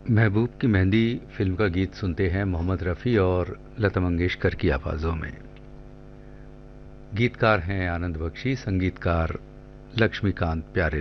महबूब की मेहंदी फिल्म का गीत सुनते हैं मोहम्मद रफ़ी और लता मंगेशकर की आवाज़ों में। गीतकार हैं आनंद बख्शी, संगीतकार लक्ष्मीकांत प्यारेलाल।